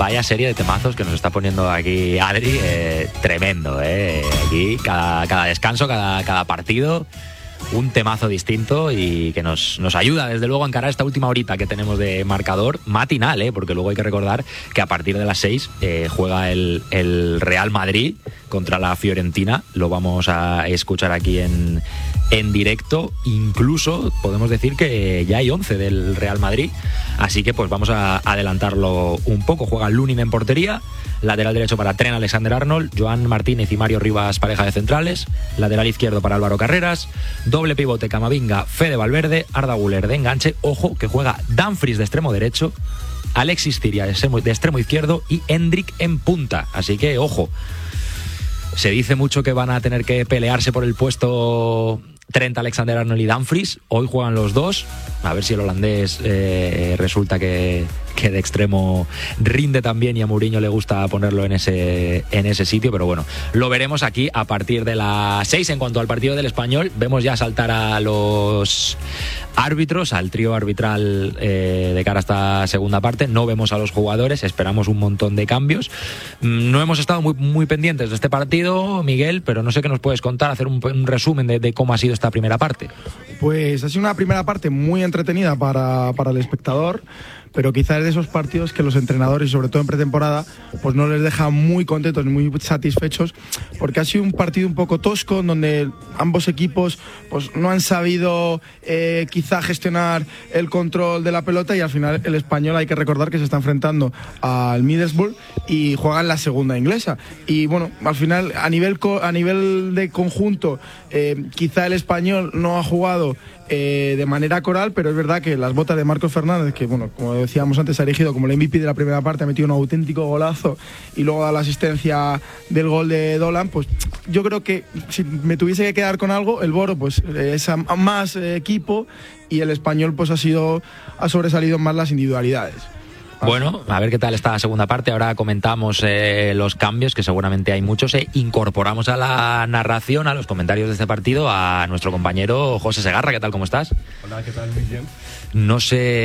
Vaya serie de temazos que nos está poniendo aquí Adri, tremendo, aquí cada descanso, cada partido, un temazo distinto y que nos ayuda desde luego a encarar esta última horita que tenemos de marcador matinal, porque luego hay que recordar que a partir de las 6 juega el Real Madrid contra la Fiorentina. Lo vamos a escuchar aquí en directo. Incluso podemos decir que ya hay 11 del Real Madrid, así que pues vamos a adelantarlo un poco. Juega Lunin en portería, lateral derecho para Trent Alexander-Arnold, Joan Martínez y Mario Rivas, pareja de centrales, lateral izquierdo para Álvaro Carreras, doble pivote Camavinga, Fede Valverde, Arda Güler de enganche, ojo que juega Dumfries de extremo derecho, Alexis Ciria de extremo izquierdo y Hendrik en punta, así que ojo. Se dice mucho que van a tener que pelearse por el puesto Trent Alexander-Arnold y Dumfries. Hoy juegan los dos. A ver si el holandés resulta que de extremo rinde también y a Mourinho le gusta ponerlo en ese sitio. Pero bueno, lo veremos aquí a partir de las 6. En cuanto al partido del Español, vemos ya saltar a los árbitros, al trío arbitral de cara a esta segunda parte. No vemos a los jugadores, esperamos un montón de cambios. No hemos estado muy pendientes de este partido, Miguel, pero no sé qué nos puedes contar, hacer un resumen de cómo ha sido esta primera parte. Pues ha sido una primera parte muy entretenida para el espectador, pero quizás es de esos partidos que los entrenadores, sobre todo en pretemporada, pues no les deja muy contentos ni muy satisfechos, porque ha sido un partido un poco tosco, donde ambos equipos pues no han sabido quizá gestionar el control de la pelota, y al final el Español, hay que recordar que se está enfrentando al Middlesbrough y juega en la segunda inglesa, y bueno, al final a nivel de conjunto quizá el Español no ha jugado de manera coral, pero es verdad que las botas de Marcos Fernández, que bueno, como decíamos antes, se ha elegido como el MVP de la primera parte, ha metido un auténtico golazo y luego da la asistencia del gol de Dolan, pues yo creo que si me tuviese que quedar con algo, el Boro pues es más equipo y el Español pues ha sobresalido más las individualidades. Bueno, a ver qué tal esta segunda parte. Ahora comentamos los cambios, que seguramente hay muchos, incorporamos a la narración, a los comentarios de este partido, a nuestro compañero José Segarra. ¿Qué tal? ¿Cómo estás? Hola, ¿qué tal? Muy bien. No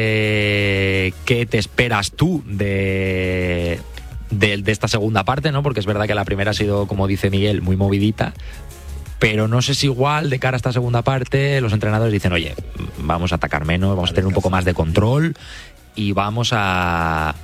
sé qué te esperas tú de esta segunda parte, ¿no? Porque es verdad que la primera ha sido, como dice Miguel, muy movidita, pero no sé si igual de cara a esta segunda parte los entrenadores dicen, oye, vamos a atacar menos, vamos a tener un poco más de control y vamos a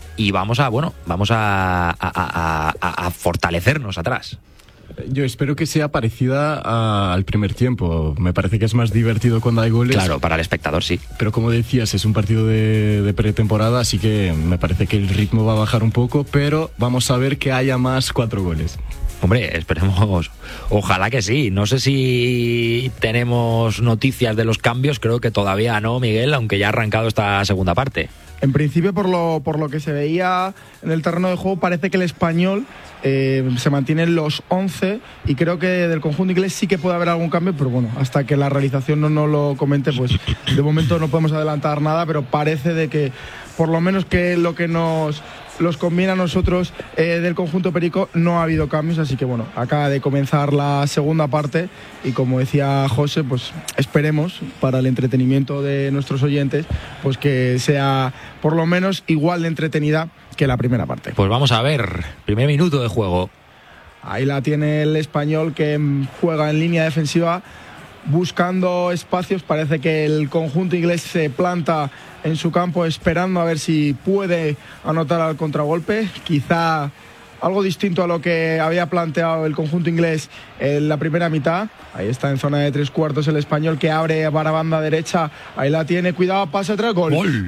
fortalecernos atrás. Yo espero que sea parecida al primer tiempo. Me parece que es más divertido cuando hay goles. Claro, para el espectador sí. Pero como decías, es un partido de pretemporada, así que me parece que el ritmo va a bajar un poco, pero vamos a ver que haya más 4 goles. Hombre, esperemos, ojalá que sí. No sé si tenemos noticias de los cambios, creo que todavía no, Miguel, aunque ya ha arrancado esta segunda parte. En principio, por lo que se veía en el terreno de juego, parece que el Español se mantiene en los 11, y creo que del conjunto inglés sí que puede haber algún cambio, pero bueno, hasta que la realización no nos lo comente, pues de momento no podemos adelantar nada, pero parece de que por lo menos que lo que los conviene a nosotros del conjunto perico, no ha habido cambios, así que bueno, acaba de comenzar la segunda parte y como decía José, pues esperemos para el entretenimiento de nuestros oyentes, pues que sea por lo menos igual de entretenida que la primera parte. Pues vamos a ver, primer minuto de juego. Ahí la tiene el Español, que juega en línea defensiva buscando espacios. Parece que el conjunto inglés se planta en su campo esperando a ver si puede anotar al contragolpe, quizá algo distinto a lo que había planteado el conjunto inglés en la primera mitad. Ahí está en zona de 3/4 el Español, que abre para banda derecha. Ahí la tiene, cuidado, pase atrás, gol. Gol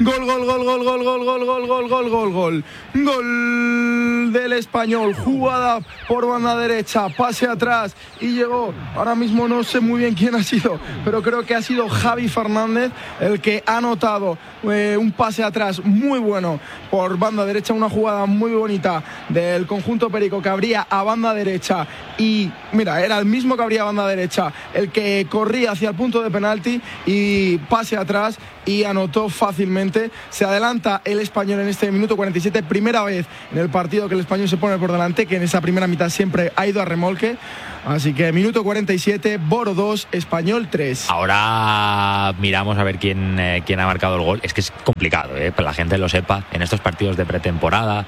del Español, jugada por banda derecha, pase atrás y llegó. Ahora mismo no sé muy bien quién ha sido, pero creo que ha sido Javi Fernández el que ha anotado un pase atrás muy bueno por banda derecha, una jugada muy bonita del conjunto perico, que abría a banda derecha y mira, era el mismo que abría a banda derecha el que corría hacia el punto de penalti y pase atrás y anotó fácilmente. Se adelanta el Español en este minuto 47, primera vez en el partido que el el Español se pone por delante, que en esa primera mitad siempre ha ido a remolque. Así que minuto 47, Boro 2, Español 3. Ahora miramos a ver quién ha marcado el gol. Es que es complicado, para que la gente lo sepa. En estos partidos de pretemporada,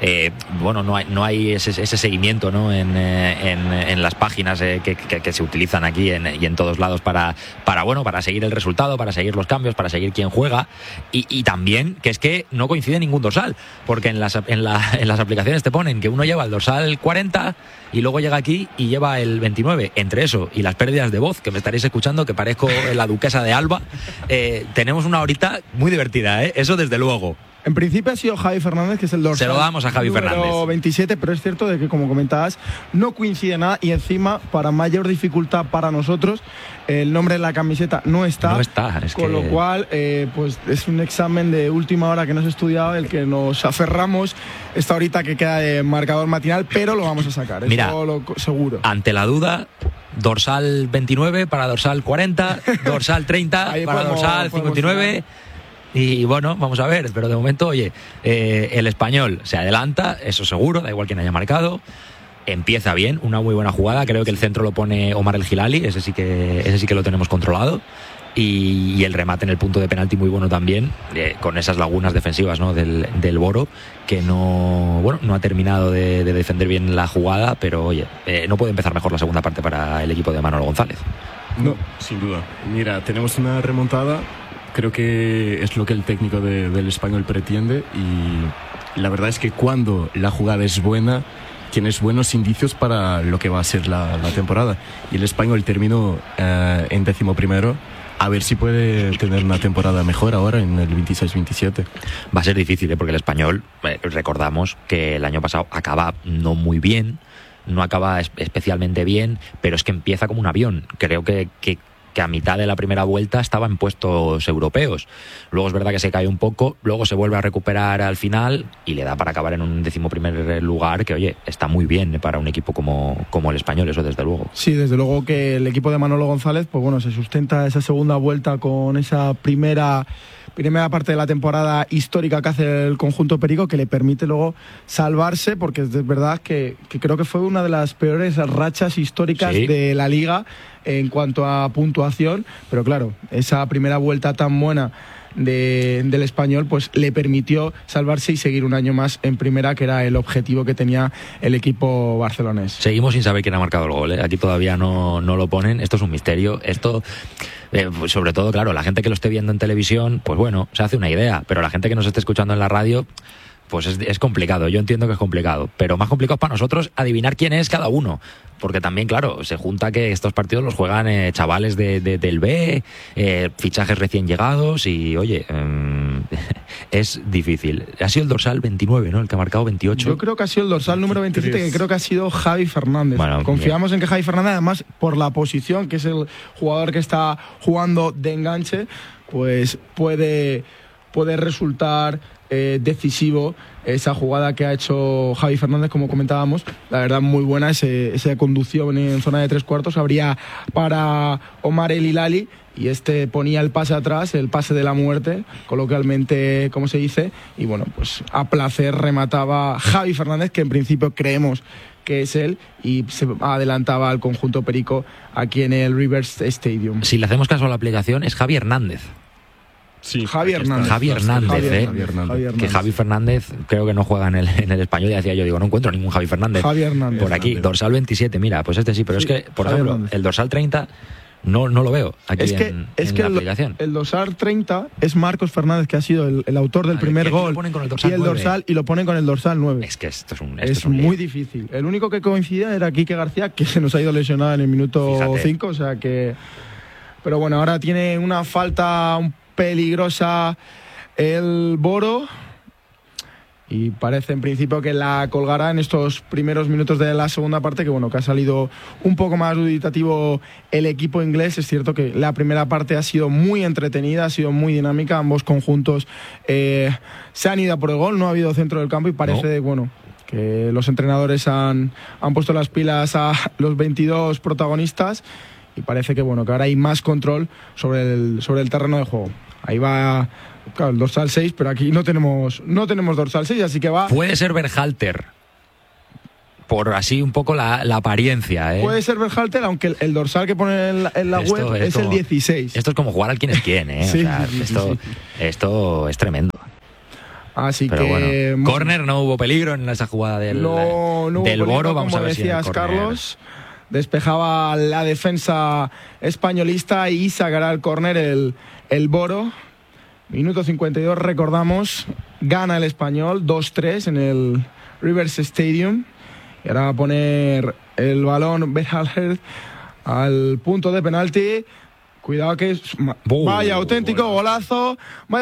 no hay ese seguimiento, ¿no? en las páginas que se utilizan aquí y en todos lados para seguir el resultado, para seguir los cambios, para seguir quién juega. Y también que es que no coincide ningún dorsal, porque en las aplicaciones te ponen que uno lleva el dorsal 40 y luego llega aquí y lleva el 29. Entre eso y las pérdidas de voz, que me estaréis escuchando, que parezco la duquesa de Alba, tenemos una horita muy divertida, eso desde luego. En principio ha sido Javi Fernández, que es el dorsal. Se lo damos a Javi número Fernández. 27, pero es cierto de que, como comentabas, no coincide nada y encima, para mayor dificultad para nosotros, el nombre de la camiseta no está. No está, con lo cual, pues es un examen de última hora que no se ha estudiado, el que nos aferramos esta horita que queda de marcador matinal, pero lo vamos a sacar, mira, eso lo seguro. Ante la duda, dorsal 29 para dorsal 40, dorsal 30 para dorsal 59. Y bueno, vamos a ver, pero de momento, oye, el Español se adelanta, eso seguro, da igual quién haya marcado. Empieza bien, una muy buena jugada. Creo que el centro lo pone Omar El Hilali, ese sí que lo tenemos controlado. Y el remate en el punto de penalti muy bueno también, con esas lagunas defensivas, ¿no? del Boro, que no ha terminado de defender bien la jugada, pero oye, no puede empezar mejor la segunda parte para el equipo de Manolo González. No, sin duda. Mira, tenemos una remontada. Creo que es lo que el técnico del Español pretende, y la verdad es que cuando la jugada es buena, tienes buenos indicios para lo que va a ser la temporada. Y el Español terminó en 11º. A ver si puede tener una temporada mejor ahora en el 26-27. Va a ser difícil, porque el Español, recordamos que el año pasado acaba no muy bien, no acaba especialmente bien, pero es que empieza como un avión. Creo que a mitad de la primera vuelta estaba en puestos europeos. Luego es verdad que se cae un poco, luego se vuelve a recuperar al final y le da para acabar en un 11º lugar, que oye, está muy bien para un equipo como el Español, eso desde luego. Sí, desde luego que el equipo de Manolo González, pues bueno, se sustenta esa segunda vuelta con esa primera parte de la temporada histórica que hace el conjunto perico, que le permite luego salvarse, porque es verdad que creo que fue una de las peores rachas históricas de la Liga en cuanto a puntuación, pero claro, esa primera vuelta tan buena del Español pues le permitió salvarse y seguir un año más en primera, que era el objetivo que tenía el equipo barcelonés. Seguimos sin saber quién ha marcado el gol, Aquí todavía no lo ponen, esto es un misterio. Esto, sobre todo, claro, la gente que lo esté viendo en televisión, pues bueno, se hace una idea, pero la gente que nos esté escuchando en la radio, pues es complicado. Yo entiendo que es complicado, pero más complicado es para nosotros adivinar quién es cada uno, porque también, claro, se junta que estos partidos los juegan chavales del B, fichajes recién llegados, y oye, es difícil. Ha sido el dorsal 29, ¿no? El que ha marcado 28. Yo creo que ha sido el dorsal número 27, que creo que ha sido Javi Fernández. Bueno, confiamos en que Javi Fernández, además por la posición, que es el jugador que está jugando de enganche, pues puede resultar decisivo esa jugada que ha hecho Javi Fernández, como comentábamos. La verdad, muy buena esa conducción en zona de 3/4. Habría para Omar El Hilali, y ponía el pase atrás, el pase de la muerte, coloquialmente, como se dice, y bueno, pues a placer remataba Javi Fernández, que en principio creemos que es él, y se adelantaba al conjunto perico aquí en el Rivers Stadium. Si le hacemos caso a la aplicación, es Javi Hernández. Sí, Javi Hernández. Que Javi Fernández creo que no juega en el Español, y decía yo, no encuentro ningún Javi Fernández por aquí. Dorsal 27, mira, pues sí, pero es que, por ejemplo, el dorsal 30 no lo veo aquí en la aplicación. El dorsal 30 es Marcos Fernández, que ha sido el autor del primer gol, y lo ponen con el dorsal 9. Es que esto es muy difícil. El único que coincidía era Quique García, que se nos ha ido lesionado en el minuto 5, o sea que... Pero bueno, ahora tiene una falta peligrosa el Boro, y parece en principio que la colgará en estos primeros minutos de la segunda parte, que bueno, que ha salido un poco más duditativo el equipo inglés. Es cierto que la primera parte ha sido muy entretenida, ha sido muy dinámica, ambos conjuntos se han ido a por el gol, no ha habido centro del campo, y parece que los entrenadores han puesto las pilas a los 22 protagonistas, y parece que bueno, que ahora hay más control sobre el terreno de juego. Ahí va, claro, el dorsal 6, pero aquí no tenemos dorsal 6, así que va... Puede ser Berhalter, por así un poco la apariencia. Puede ser Berhalter, aunque el dorsal que pone en la web es el 16. Esto es como jugar al quién es quién, Sí, o sea, sí. esto es tremendo. Así pero que bueno, córner, no hubo peligro en esa jugada del Boro. Vamos a ver si decías, Carlos, despejaba la defensa españolista y sacará el córner el Boro. Minuto 52, recordamos, gana el Español 2-3 en el Rivers Stadium. Y ahora va a poner el balón Berhalter al punto de penalti. Cuidado que vaya auténtico golazo,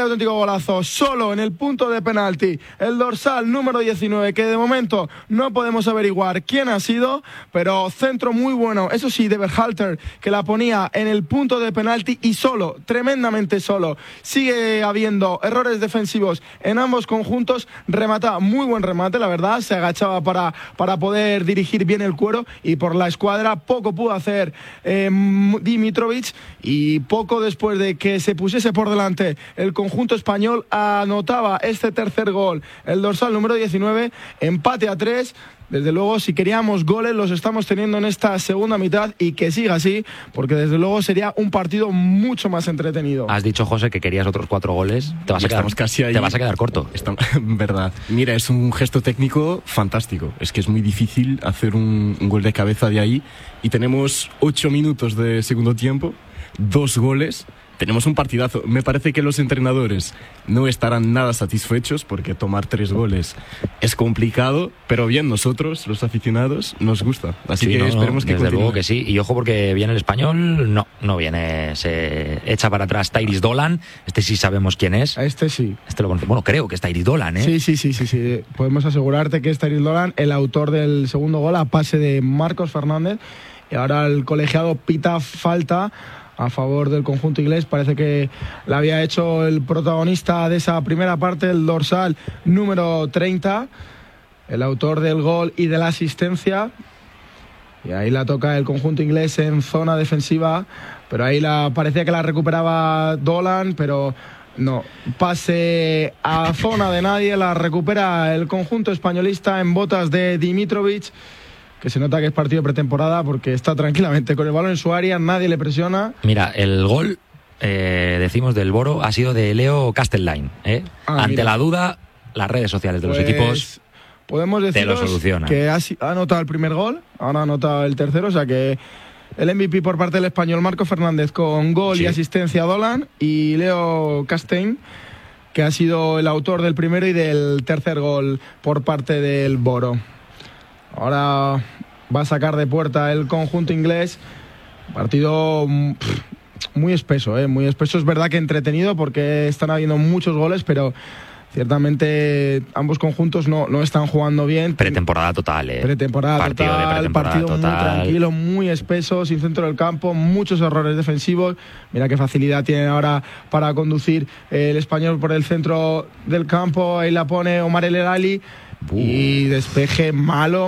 solo en el punto de penalti. El dorsal número 19, que de momento no podemos averiguar quién ha sido, pero centro muy bueno, eso sí, de Berhalter, que la ponía en el punto de penalti y solo, tremendamente solo. Sigue habiendo errores defensivos en ambos conjuntos, remata, muy buen remate, la verdad, se agachaba para poder dirigir bien el cuero y por la escuadra poco pudo hacer Dimitrovic. Y poco después de que se pusiese por delante el conjunto español, anotaba este tercer gol el dorsal número 19, empate a 3. Desde luego, si queríamos goles, los estamos teniendo en esta segunda mitad y que siga así, porque desde luego sería un partido mucho más entretenido. Has dicho, José, que querías otros 4 goles. Te vas a quedar corto. Verdad. Mira, es un gesto técnico fantástico. Es que es muy difícil hacer un gol de cabeza de ahí. Y tenemos 8 minutos de segundo tiempo, 2 goles. Tenemos un partidazo. Me parece que los entrenadores no estarán nada satisfechos porque tomar 3 goles es complicado, pero bien, nosotros, los aficionados, nos gusta. Así que esperemos que desde continúe. luego que sí. Y ojo, porque viene el Español, no viene, se echa para atrás Tyrese Dolan. Este sí sabemos quién es. Este sí. Este lo conocemos. Bueno, creo que es Tyrese Dolan, ¿eh? Sí. Podemos asegurarte que es Tyrese Dolan, el autor del segundo gol a pase de Marcos Fernández. Y ahora el colegiado pita falta a favor del conjunto inglés. Parece que la había hecho el protagonista de esa primera parte, el dorsal número 30, el autor del gol y de la asistencia. Y ahí la toca el conjunto inglés en zona defensiva, pero ahí parecía que la recuperaba Dolan, pero no. Pase a zona de nadie, la recupera el conjunto españolista en botas de Dimitrovic, que se nota que es partido de pretemporada porque está tranquilamente con el balón en su área, nadie le presiona. Mira, el gol, decimos, del Boro ha sido de Leo Castelline. Ante la duda, las redes sociales de los equipos podemos deciros te lo solucionan. Que ha anotado el primer gol, ahora ha anotado el tercero, o sea que el MVP por parte del español Marco Fernández con gol y asistencia a Dolan, y Leo Castelline, que ha sido el autor del primero y del tercer gol por parte del Boro. Ahora va a sacar de puerta el conjunto inglés. Partido muy espeso, muy espeso. Es verdad que entretenido porque están habiendo muchos goles, pero ciertamente ambos conjuntos no están jugando bien. Pretemporada total, Partido muy tranquilo, muy espeso, sin centro del campo, muchos errores defensivos. Mira qué facilidad tiene ahora para conducir el español por el centro del campo. Ahí la pone Omar El Elali. Y despeje malo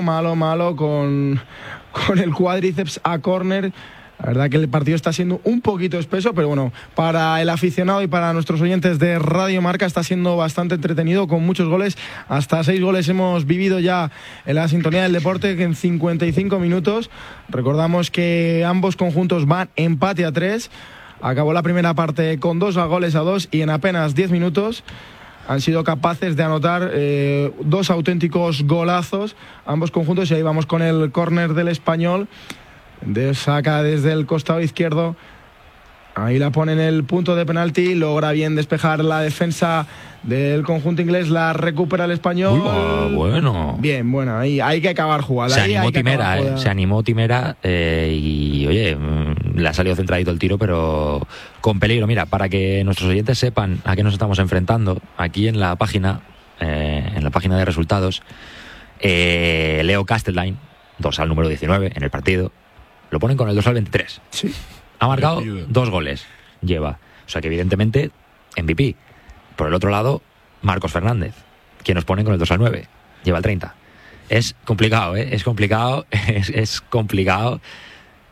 con el cuádriceps a córner. La verdad que el partido está siendo un poquito espeso, pero bueno, para el aficionado y para nuestros oyentes de Radio Marca está siendo bastante entretenido, con muchos goles. Hasta 6 goles hemos vivido ya en la sintonía del deporte, que en 55 minutos. Recordamos que ambos conjuntos van empate a 3. Acabó la primera parte con 2-2 y en apenas 10 minutos han sido capaces de anotar 2 auténticos golazos ambos conjuntos. Y ahí vamos con el córner del español. Saca desde el costado izquierdo. Ahí la pone en el punto de penalti. Logra bien despejar la defensa del conjunto inglés. La recupera el español. Bueno. Bien, bueno. Ahí hay que acabar jugada. Se animó Timera y, oye, le ha salido centradito el tiro, pero con peligro. Mira, para que nuestros oyentes sepan a qué nos estamos enfrentando, aquí en la página de resultados, Leo Castelline, dorsal número 19 en el partido, lo ponen con el dorsal 23. Sí. Ha marcado 2 goles. Lleva. O sea que evidentemente MVP. Por el otro lado, Marcos Fernández, quien nos pone con el dorsal 9. Lleva el 30. Es complicado, Es complicado. Es complicado.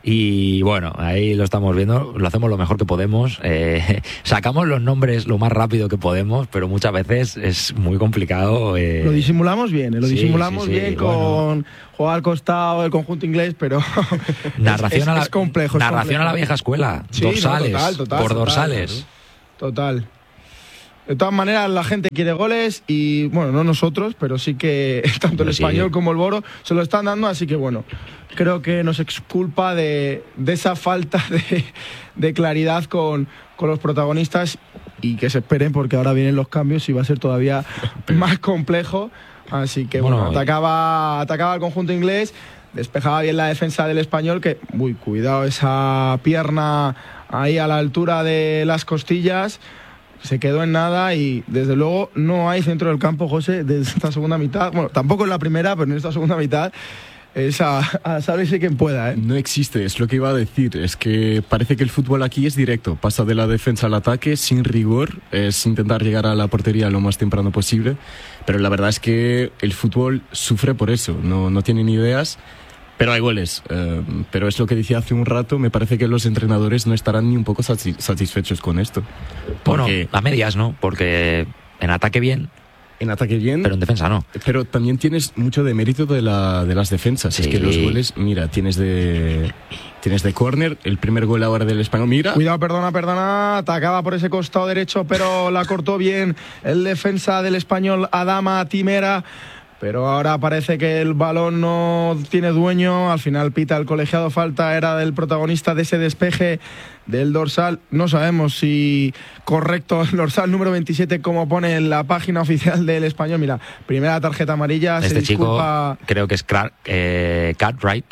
Y bueno, ahí lo estamos viendo, lo hacemos lo mejor que podemos, sacamos los nombres lo más rápido que podemos, pero muchas veces es muy complicado. Lo disimulamos bien, sí, bien con jugar al costado del conjunto inglés, pero narración es complejo. Narración a la vieja escuela, sí, dorsales, no, total, dorsales. Total. De todas maneras, la gente quiere goles y, bueno, no nosotros, pero sí que tanto el Español como el Boro se lo están dando, así que, bueno, creo que nos exculpa de esa falta de claridad con los protagonistas y que se esperen porque ahora vienen los cambios y va a ser todavía más complejo. Así que, bueno, atacaba el conjunto inglés, despejaba bien la defensa del Español, que, cuidado, esa pierna ahí a la altura de las costillas. Se quedó en nada y desde luego no hay centro del campo, José, de esta segunda mitad. Bueno, tampoco en la primera, pero en esta segunda mitad es a sálvese quien pueda, ¿eh? No existe, es lo que iba a decir. Es que parece que el fútbol aquí es directo. Pasa de la defensa al ataque sin rigor. Es intentar llegar a la portería lo más temprano posible. Pero la verdad es que el fútbol sufre por eso. No tienen ideas. Pero hay goles, pero es lo que decía hace un rato, me parece que los entrenadores no estarán ni un poco satisfechos con esto. Bueno, a medias, ¿no? Porque en ataque bien, pero en defensa no. Pero también tienes mucho de mérito de las defensas. Sí. Es que los goles, mira, tienes de córner, el primer gol ahora del Español, mira. Cuidado, perdona, atacaba por ese costado derecho, pero la cortó bien el defensa del Español, Adama Timera. Pero ahora parece que el balón no tiene dueño. Al final pita el colegiado falta. Era del protagonista de ese despeje del dorsal. No sabemos si correcto el dorsal número 27 como pone en la página oficial del Español. Mira, primera tarjeta amarilla. Este chico creo que es Cartwright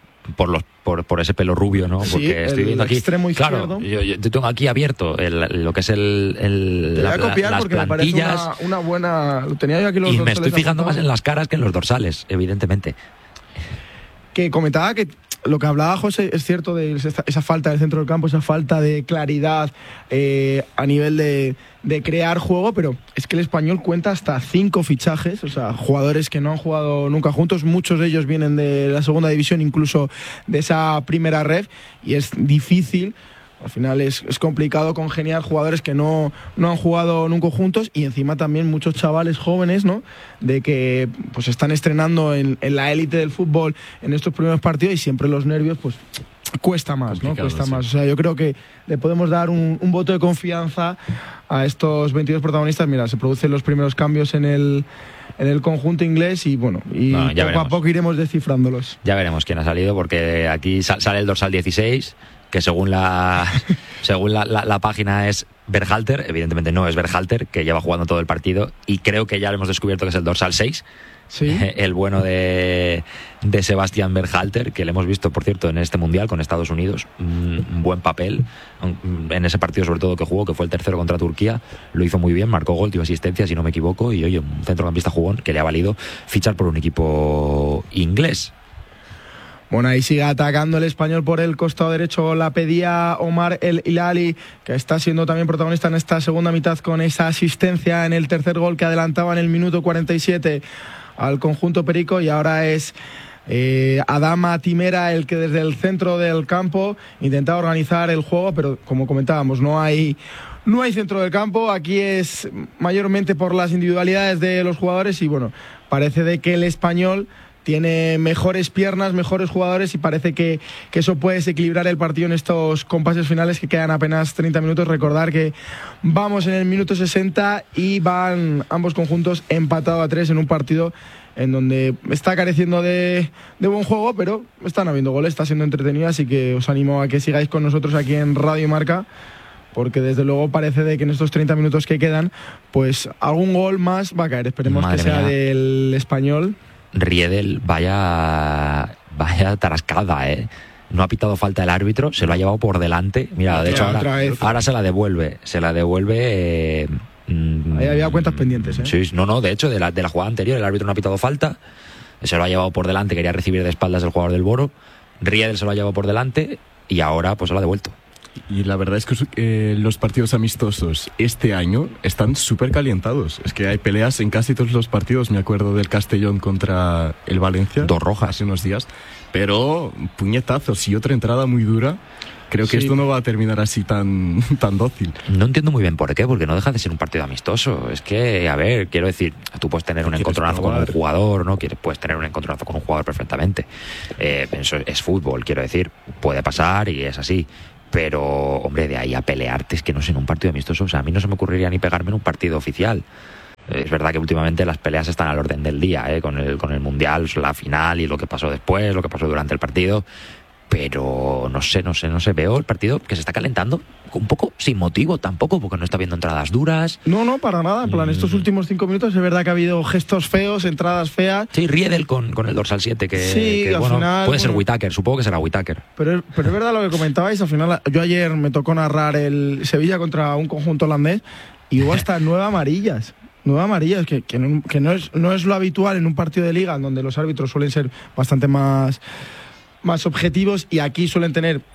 por ese pelo rubio, ¿no? Porque sí, estoy viendo aquí. Extremo claro, yo tengo aquí abierto lo que es las porque plantillas. Me parece una buena. Lo tenía yo aquí los y me estoy fijando más en las caras que en los dorsales, evidentemente. Que comentaba que lo que hablaba José es cierto de esa falta del centro del campo, esa falta de claridad a nivel de crear juego, pero es que el Español cuenta hasta 5 fichajes, o sea, jugadores que no han jugado nunca juntos, muchos de ellos vienen de la segunda división, incluso de esa primera red, y es difícil. Al final es complicado congeniar jugadores que no han jugado nunca juntos y encima también muchos chavales jóvenes, ¿no? De que pues están estrenando en la élite del fútbol en estos primeros partidos y siempre los nervios pues cuesta más, ¿no? Cuesta más. O sea, yo creo que le podemos dar un voto de confianza a estos 22 protagonistas. Mira, se producen los primeros cambios en el conjunto inglés y bueno, poco a poco iremos descifrándolos. Ya veremos quién ha salido porque aquí sale el dorsal 16. Que según la página es Berhalter, evidentemente no es Berhalter, que lleva jugando todo el partido, y creo que ya lo hemos descubierto que es el dorsal 6, ¿sí? El bueno de Sebastián Berhalter, que le hemos visto, por cierto, en este Mundial con Estados Unidos, un buen papel, en ese partido sobre todo que jugó, que fue el tercero contra Turquía, lo hizo muy bien, marcó gol, dio asistencia, si no me equivoco, y oye, un centrocampista jugón que le ha valido fichar por un equipo inglés. Bueno, ahí sigue atacando el Español por el costado derecho, la pedía Omar El Hilali, que está siendo también protagonista en esta segunda mitad con esa asistencia en el tercer gol que adelantaba en el minuto 47 al conjunto perico, y ahora es Adama Timera el que desde el centro del campo intentaba organizar el juego, pero como comentábamos, no hay centro del campo, aquí es mayormente por las individualidades de los jugadores y bueno, parece de que el Español tiene mejores piernas, mejores jugadores y parece que eso puede desequilibrar el partido en estos compases finales que quedan apenas 30 minutos. Recordar que vamos en el minuto 60 y van ambos conjuntos empatados a 3 en un partido en donde está careciendo de buen juego, pero están habiendo goles, está siendo entretenido, así que os animo a que sigáis con nosotros aquí en Radio Marca, porque desde luego parece de que en estos 30 minutos que quedan, pues algún gol más va a caer. Esperemos que sea del Español. Riedel, vaya tarascada, no ha pitado falta el árbitro, se lo ha llevado por delante. Mira, de hecho ahora se la devuelve. Ahí había cuentas pendientes, Sí, no, de hecho de la jugada anterior el árbitro no ha pitado falta, se lo ha llevado por delante, quería recibir de espaldas el jugador del Boro, Riedel se lo ha llevado por delante y ahora pues se lo ha devuelto. Y la verdad es que los partidos amistosos este año están súper calientados. Es que hay peleas en casi todos los partidos. Me acuerdo del Castellón contra el Valencia. 2 rojas. Hace unos días. Pero puñetazos y otra entrada muy dura. Creo que esto no va a terminar así tan dócil. No entiendo muy bien por qué, porque no deja de ser un partido amistoso. Es que, a ver, quiero decir, tú puedes tener un encontronazo con un jugador, ¿no? Puedes tener un encontronazo con un jugador perfectamente. Eso es fútbol, quiero decir. Puede pasar y es así. Pero, hombre, de ahí a pelearte, es que no sé, en un partido amistoso, o sea, a mí no se me ocurriría ni pegarme en un partido oficial. Es verdad que últimamente las peleas están al orden del día, con el Mundial, la final y lo que pasó después, lo que pasó durante el partido. Pero no sé, veo el partido que se está calentando un poco sin motivo tampoco, porque no está viendo entradas duras. No, para nada, en plan, estos últimos 5 minutos es verdad que ha habido gestos feos, entradas feas. Sí, Riedel con el dorsal 7, que al bueno, final, puede ser Whittaker, supongo que será Whittaker. Pero es verdad lo que comentabais, al final, yo ayer me tocó narrar el Sevilla contra un conjunto holandés y hubo hasta 9 amarillas. 9 amarillas, que no es lo habitual en un partido de liga, en donde los árbitros suelen ser bastante más objetivos, y aquí suelen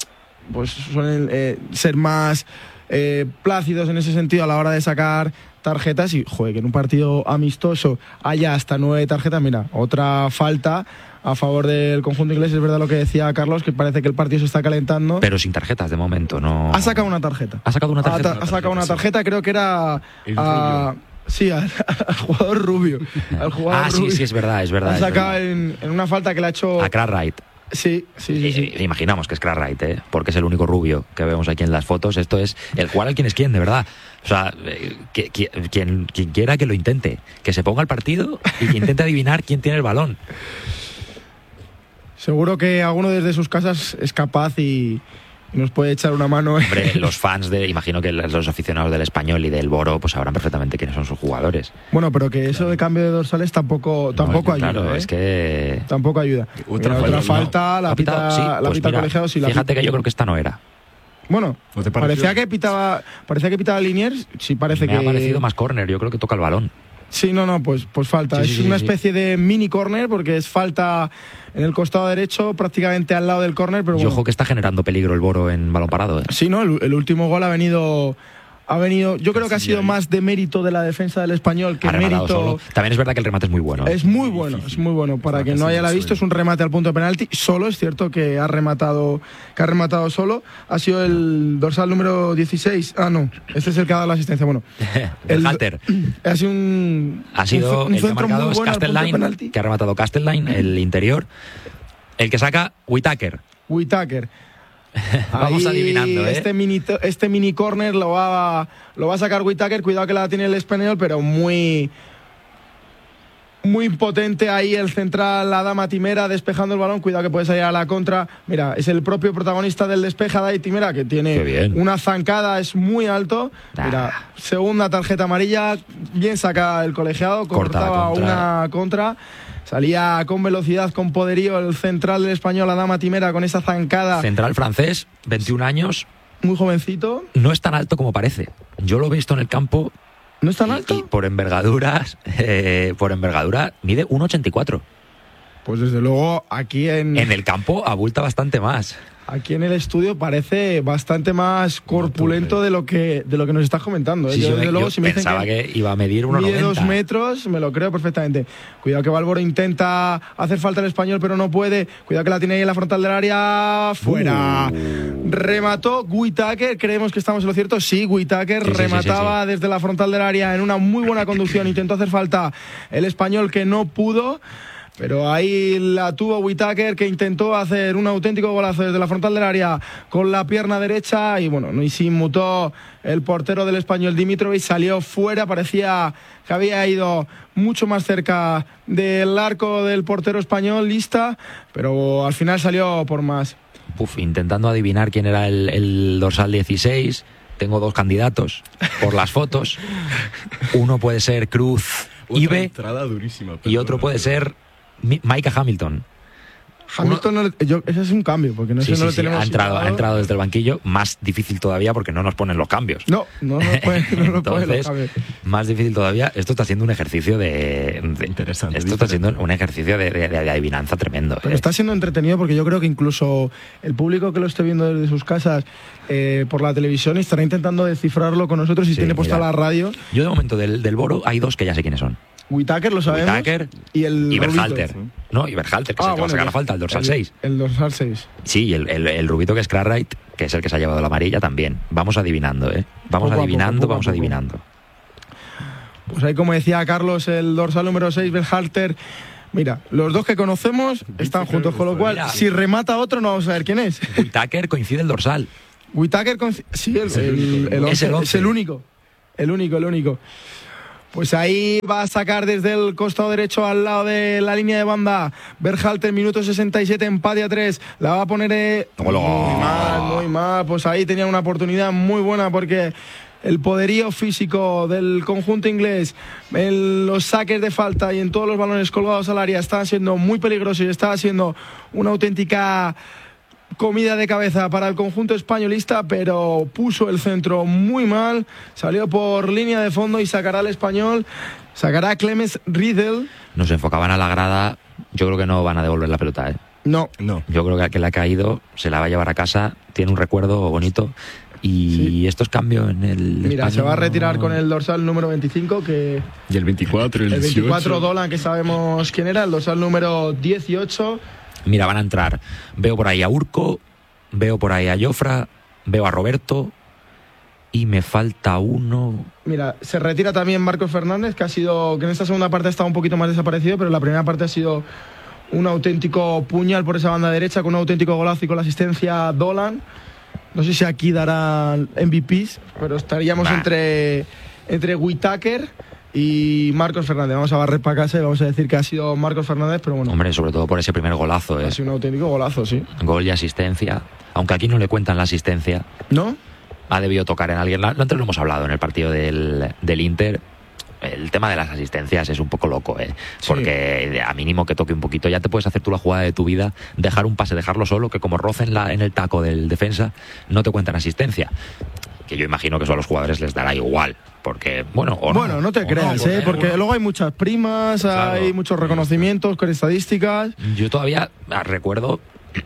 ser más plácidos en ese sentido a la hora de sacar tarjetas. Y joder, que en un partido amistoso haya hasta 9 tarjetas. Mira, otra falta a favor del conjunto inglés. Es verdad lo que decía Carlos, que parece que el partido se está calentando, pero sin tarjetas de momento. No ha sacado una tarjeta. Ha sacado una tarjeta, creo que era sí, al jugador rubio. Sí, es verdad. Ha sacado en una falta que le ha hecho a Cartwright. Sí. Imaginamos que es Cartwright, porque es el único rubio que vemos aquí en las fotos. Esto es el jugar al quién es quién, de verdad. O sea, quien quiera que lo intente, que se ponga al partido y que intente adivinar quién tiene el balón. Seguro que alguno desde sus casas es capaz y nos puede echar una mano. Hombre, los fans imagino que los aficionados del Español y del Boro pues sabrán perfectamente quiénes son sus jugadores. Bueno, pero que eso de cambio de dorsales tampoco ayuda. Claro, es que tampoco ayuda. Otra falta, la pita colegiado. Fíjate que yo creo que esta no era. Bueno, parecía que pitaba Liniers. Sí, parece Me ha parecido más córner. Yo creo que toca el balón. Sí, pues falta. Es una especie de mini córner, porque es falta en el costado derecho, prácticamente al lado del córner. Pero y ojo que está generando peligro el Boro en balón parado. Sí, no, el último gol ha venido, yo creo que ha sido más de mérito de la defensa del Español que mérito solo. También es verdad que el remate es muy bueno. Es muy bueno. Para quien no haya la visto, es un remate al punto de penalti. Solo es cierto que ha rematado solo. Ha sido el dorsal número 16. Ah, no. Este es el que ha dado la asistencia. Bueno, el Halter. Ha sido el que ha marcado es Castelline, que ha rematado Castelline, el interior. El que saca Whittaker. Vamos adivinando, Este mini corner lo va a sacar Whittaker. Cuidado que la tiene el español, pero muy potente ahí el central, la Dama Timera, despejando el balón. Cuidado que puede salir a la contra. Mira, es el propio protagonista del despeje, Dai Timera, que tiene una zancada, es muy alto. Mira, segunda tarjeta amarilla, bien saca el colegiado, cortaba una contra. Salía con velocidad, con poderío el central del español, Adama Timera, con esa zancada. Central francés, 21 años. Muy jovencito. No es tan alto como parece. Yo lo he visto en el campo. ¿No es tan alto? Y por envergadura mide 1,84. Pues desde luego aquí en el campo abulta bastante más. Aquí en el estudio parece bastante más corpulento de lo que nos estás comentando. Sí, yo desde luego, si me pensaba que iba a medir 1,90. Mide 2 metros, me lo creo perfectamente. Cuidado que Balboro intenta hacer falta al español, pero no puede. Cuidado que la tiene ahí en la frontal del área. Fuera. Remató Whittaker, creemos que estamos en lo cierto. Sí, Whittaker remataba desde la frontal del área en una muy buena conducción. Intentó hacer falta el español, que no pudo. Pero ahí la tuvo Whittaker, que intentó hacer un auténtico golazo desde la frontal del área con la pierna derecha. Y bueno, no se inmutó el portero del español, Dimitrovic, salió fuera. Parecía que había ido mucho más cerca del arco del portero español, Lista, pero al final salió por más. Intentando adivinar quién era el dorsal 16. Tengo 2 candidatos por las fotos. Uno puede ser Cruz Ibe entrada durísima, y otro puede ser Micah Hamilton. Hamilton, ese es un cambio, porque no lo tenemos. Ha entrado desde el banquillo, más difícil todavía porque no nos ponen los cambios. No pueden los cambios. Más difícil todavía. Esto está siendo un ejercicio interesante. Esto está siendo un ejercicio de adivinanza tremendo. Pero está siendo entretenido porque yo creo que incluso el público que lo esté viendo desde sus casas por la televisión estará intentando descifrarlo con nosotros y tiene puesta la radio. Yo de momento del Boro hay dos que ya sé quiénes son. Whittaker lo sabemos. Whittaker y Berhalter. ¿sí? No, y Berhalter, que es el que va a sacar la falta, el dorsal 6. El dorsal 6. Sí, y el rubito que es Cartwright, que es el que se ha llevado la amarilla también. Vamos adivinando, ¿eh? Vamos adivinando. Pues ahí, como decía Carlos, el dorsal número 6, Berhalter. Mira, los dos que conocemos están juntos, con lo cual, si remata otro, no vamos a ver quién es. Whittaker coincide el dorsal. Whittaker sí, es el único. El único. Pues ahí va a sacar desde el costado derecho al lado de la línea de banda Berhalter, minuto 67, empate a 3. La va a poner muy mal. Pues ahí tenía una oportunidad muy buena porque el poderío físico del conjunto inglés en los saques de falta y en todos los balones colgados al área estaba siendo muy peligroso y estaba siendo una auténtica comida de cabeza para el conjunto españolista, pero puso el centro muy mal, salió por línea de fondo y sacará al español, sacará a Clemens Riedel. Nos enfocaban a la grada, yo creo que no van a devolver la pelota, ¿eh? No. Yo creo que el que le ha caído se la va a llevar a casa, tiene un recuerdo bonito. Y estos cambios en el Mira, español, se va a retirar con el dorsal número 25 y el 24, el 18. 24 Dolan, que sabemos quién era, el dorsal número 18. Mira, van a entrar. Veo por ahí a Urco, veo por ahí a Jofra, veo a Roberto y me falta uno. Mira, se retira también Marcos Fernández, que en esta segunda parte ha estado un poquito más desaparecido, pero en la primera parte ha sido un auténtico puñal por esa banda derecha, con un auténtico golazo y con la asistencia Dolan. No sé si aquí darán MVPs, pero estaríamos entre Whittaker y Marcos Fernández. Vamos a barrer para casa y vamos a decir que ha sido Marcos Fernández, pero bueno. Hombre, sobre todo por ese primer golazo, ¿eh? Ha sido un auténtico golazo, sí. Gol y asistencia. Aunque aquí no le cuentan la asistencia. ¿No? Ha debido tocar en alguien. Antes lo hemos hablado en el partido del Inter. El tema de las asistencias es un poco loco, ¿eh? Porque a mínimo que toque un poquito, ya te puedes hacer tú la jugada de tu vida, dejar un pase, dejarlo solo, que como roce en el taco del defensa, no te cuentan asistencia. Que yo imagino que eso a los jugadores les dará igual. Porque, no te creas, porque luego hay muchas primas, claro, hay muchos reconocimientos con estadísticas. Yo todavía recuerdo,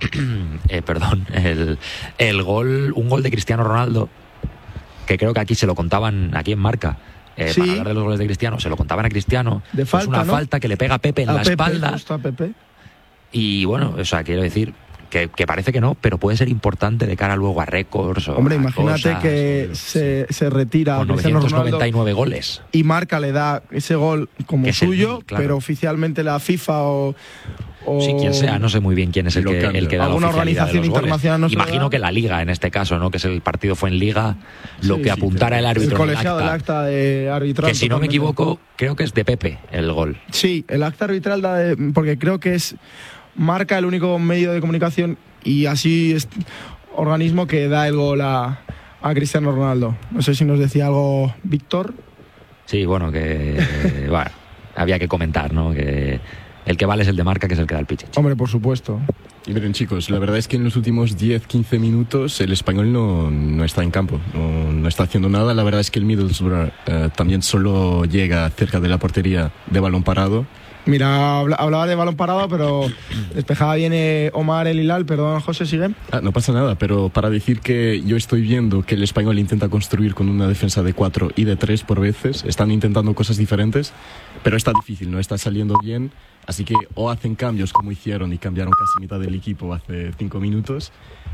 un gol de Cristiano Ronaldo, que creo que aquí se lo contaban, aquí en Marca. Para hablar de los goles de Cristiano, se lo contaban a Cristiano. De falta, es una falta que le pega a Pepe en la espalda. Justo a Pepe. Y bueno, quiero decir que parece que no, pero puede ser importante de cara luego a récords. Hombre, imagínate cosas, que se retira con 999 goles. Y Marca le da ese gol como suyo, claro, pero oficialmente la FIFA o sí, quien sea, no sé muy bien quién es el que da alguna la organización internacional. No imagino que la Liga, en este caso, ¿no? Que el partido fue en Liga, lo que apuntara el árbitro. El colegiado del acta de arbitral. Que si no me equivoco, creo que es de Pepe el gol. Sí, el acta arbitral porque creo que es Marca el único medio de comunicación y así es organismo que da el gol a Cristiano Ronaldo. No sé si nos decía algo Víctor. Sí, bueno, que bueno, había que comentar, ¿no? Que el que vale es el de Marca, que es el que da el pitch. Hombre, por supuesto. Y miren, chicos, la verdad es que en los últimos 10-15 minutos el español no está en campo, no está haciendo nada. La verdad es que el Middlesbrough también solo llega cerca de la portería de balón parado. Mira, hablaba de balón parado, pero despejaba bien Omar El Hilal. Perdón, José, sigue. No pasa nada, pero para decir que yo estoy viendo que el español intenta construir con una defensa de 4 y de 3 por veces. Están intentando cosas diferentes, pero está difícil, no está saliendo bien. Así que o hacen cambios como hicieron y cambiaron casi mitad del equipo hace 5 minutos,